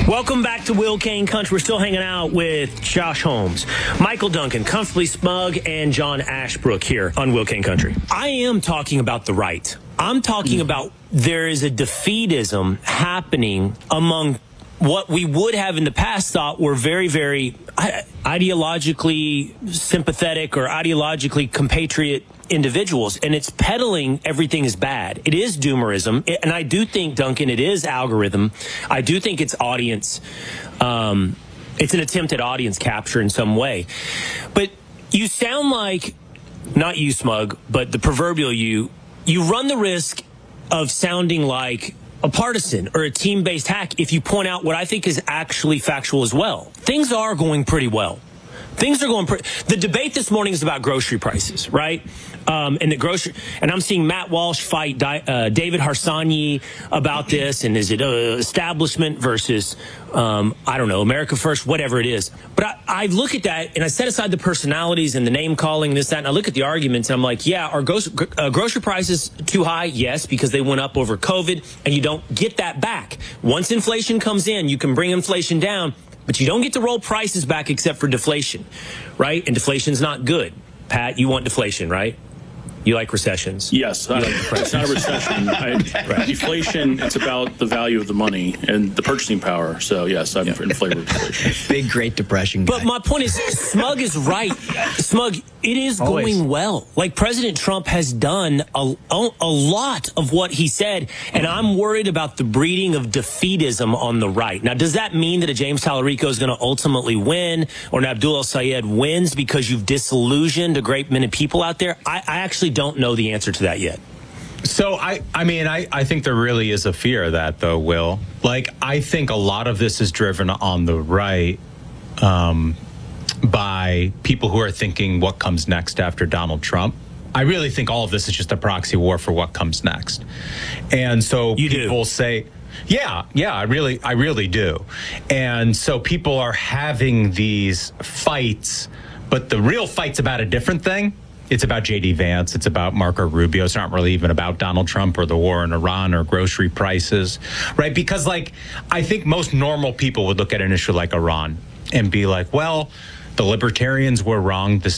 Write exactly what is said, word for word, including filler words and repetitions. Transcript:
Welcome back to Will Cain Country. We're still hanging out with Josh Holmes, Michael Duncan, Comfortably Smug, and John Ashbrook here on Will Cain Country. I am talking about the right. I'm talking mm. about there is a defeatism happening among what we would have in the past thought were very, very ideologically sympathetic or ideologically compatriot individuals, and it's peddling everything is bad. It is doomerism, and I do think, Duncan, it is algorithm. I do think it's audience. Um, it's an attempt at audience capture in some way. But you sound like, not you, Smug, but the proverbial you, you run the risk of sounding like a partisan or a team-based hack if you point out what I think is actually factual as well. Things are going pretty well. Things are going pretty. The debate this morning is about grocery prices, right? Um, and the grocery, and I'm seeing Matt Walsh fight Di, uh, David Harsanyi about this. And is it uh, establishment versus, um, I don't know, America First, whatever it is. But I, I look at that and I set aside the personalities and the name calling, this, that, and I look at the arguments and I'm like, yeah, are grocery, uh, grocery prices too high? Yes, because they went up over COVID and you don't get that back. Once inflation comes in, you can bring inflation down. But you don't get to roll prices back except for deflation, right? And deflation's not good. Pat, you want deflation, right? You like recessions. Yes, I, it's not a recession. I, right. Deflation, it's about the value of the money and the purchasing power. So, yes, I'm yep. in favor of deflation. Big Great Depression guy. But my point is, Smug is right. Smug, it is Always. going well. Like, President Trump has done a, a lot of what he said, and I'm worried about the breeding of defeatism on the right. Now, does that mean that a James Tallarico is going to ultimately win, or an Abdul El-Sayed wins because you've disillusioned a great many people out there? I, I actually don't know the answer to that yet. So, I, I mean, I, I think there really is a fear of that, though, Will. Like, I think a lot of this is driven on the right um, by people who are thinking what comes next after Donald Trump. I really think all of this is just a proxy war for what comes next. And so you people do. say, yeah, yeah, I really, I really do. And so people are having these fights, but the real fight's about a different thing. It's about J D Vance. It's about Marco Rubio. It's not really even about Donald Trump or the war in Iran or grocery prices, right? Because, like, I think most normal people would look at an issue like Iran and be like, well, the libertarians were wrong. This